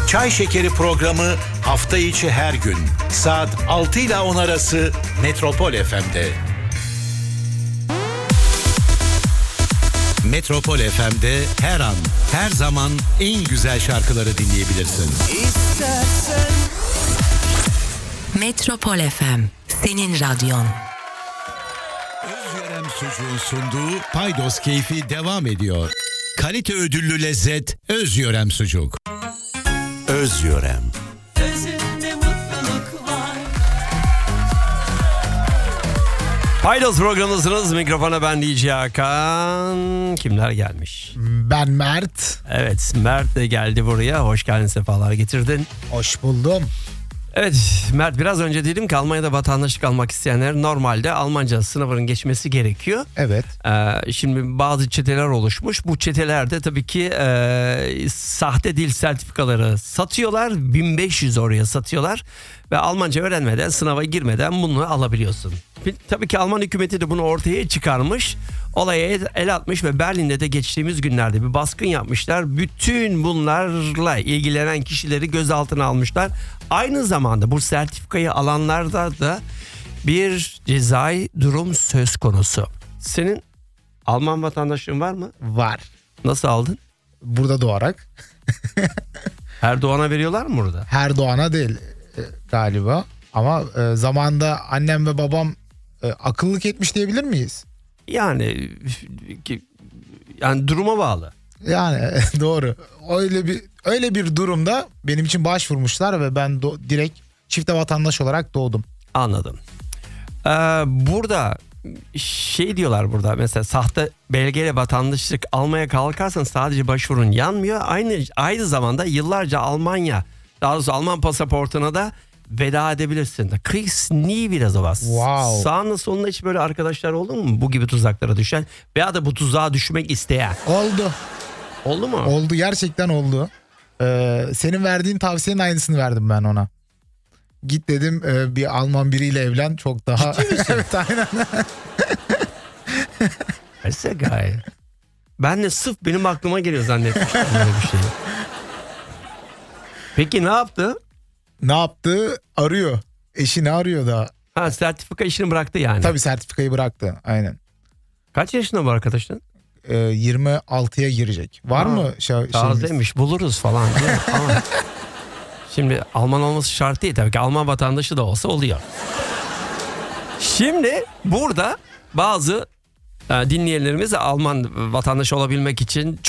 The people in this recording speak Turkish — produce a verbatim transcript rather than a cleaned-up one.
Çay Şekeri programı hafta içi her gün saat altı ile on arası Metropol F M'de. Metropol F M'de her an, her zaman en güzel şarkıları dinleyebilirsin. İstersen. Metropol F M, senin radyon. Özyörem Sucuğun sunduğu Paydos Keyfi devam ediyor. Kalite ödüllü lezzet Özyörem Sucuk. Özyörem. Özünde mutluluk var. Paydos programındasınız. Mikrofona ben D J Hakan. Kimler gelmiş? Ben Mert. Evet, Mert de geldi buraya. Hoş geldin, sefalar getirdin. Hoş buldum. Evet Mert, biraz önce dedim ki Almanya'da vatandaşlık almak isteyenler normalde Almanca sınavının geçmesi gerekiyor. Evet. Ee, şimdi bazı çeteler oluşmuş. Bu çetelerde tabii ki e, sahte dil sertifikaları satıyorlar. bin beş yüz oraya satıyorlar. Ve Almanca öğrenmeden, sınava girmeden bunu alabiliyorsun. Tabii ki Alman hükümeti de bunu ortaya çıkarmış. Olaya el atmış ve Berlin'de de geçtiğimiz günlerde bir baskın yapmışlar. Bütün bunlarla ilgilenen kişileri gözaltına almışlar. Aynı zamanda bu sertifikayı alanlarda da bir cezai durum söz konusu. Senin Alman vatandaşlığın var mı? Var. Nasıl aldın? Burada doğarak. Her doğana veriyorlar mı burada? Her doğana değil e, galiba. Ama e, zamanında annem ve babam e, akıllık etmiş diyebilir miyiz? Yani yani duruma bağlı. Yani doğru. Öyle bir öyle bir durumda benim için başvurmuşlar ve ben do- direkt çifte vatandaş olarak doğdum. Anladım. Ee, burada şey diyorlar burada, mesela sahte belgeyle vatandaşlık almaya kalkarsan sadece başvurun yanmıyor. Aynı aynı zamanda yıllarca Almanya, daha doğrusu Alman pasaportuna da veda edebilirsin. Kriegst nie wieder sowas. Wow. Sağında solunda hiç böyle arkadaşlar oldu mu bu gibi tuzaklara düşen veya da bu tuzağa düşmek isteyen? Oldu. Oldu mu? Oldu, gerçekten oldu. Ee, senin verdiğin tavsiyenin aynısını verdim ben ona. Git dedim e, bir Alman biriyle evlen, çok daha. Ciddi misin? Evet, aynen. That's a guy. Ben de sırf benim aklıma geliyor zannetmiştim böyle bir şey. Peki ne yaptı? Ne yaptı? Arıyor. Eşini arıyor da. Ha, sertifika işini bıraktı yani. Tabii sertifikayı bıraktı. Aynen. Kaç yaşında bu arkadaşın? Ee, yirmi altıya girecek. Var Ha, mı şey, şeyimiz? Tazeymiş, buluruz falan. Değil mi? Ama şimdi Alman olması şart değil. Tabii ki Alman vatandaşı da olsa oluyor. Şimdi burada bazı e, dinleyenlerimiz Alman vatandaşı olabilmek için